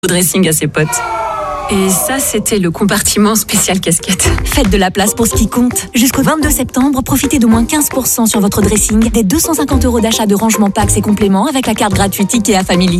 dressing à ses potes. Et ça, c'était le compartiment spécial casquette. Faites de la place pour ce qui compte. Jusqu'au 22 septembre, profitez de moins 15% sur votre dressing, des 250 € d'achat de rangement packs et compléments avec la carte gratuite IKEA Family.